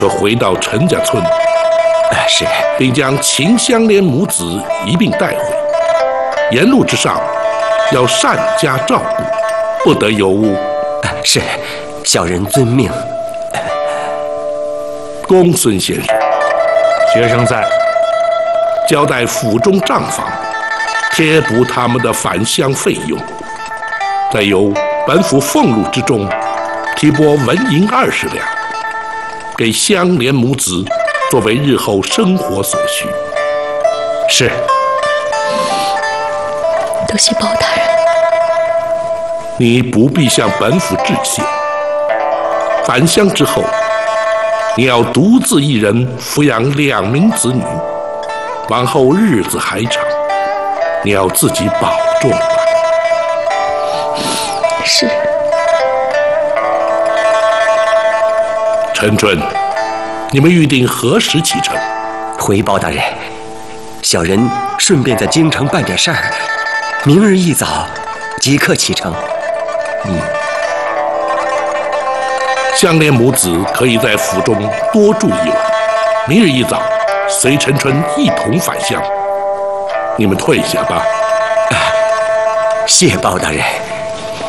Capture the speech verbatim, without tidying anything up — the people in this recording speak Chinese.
可回到陈家村， 哎，是， 并将秦香莲母子一并带回。沿路之上，要善加照顾，不得有误。 哎，是，小人遵命。 公孙先生， 学生在。 交代府中账房贴补他们的返乡费用，再由本府俸禄之中提拨纹银二十两，给香莲母子作为日后生活所需。 是。 多谢包大人。 你不必向本府致谢。返乡之后，你要独自一人抚养两名子女，往后日子还长，你要自己保重吧。 是。 陈春，你们预定何时启程？ 回包大人，小人顺便在京城办点事儿，明日一早即刻启程。 嗯，香莲母子可以在府中多住一晚，明日一早随陈春一同返乡。你们退下吧。 谢包大人。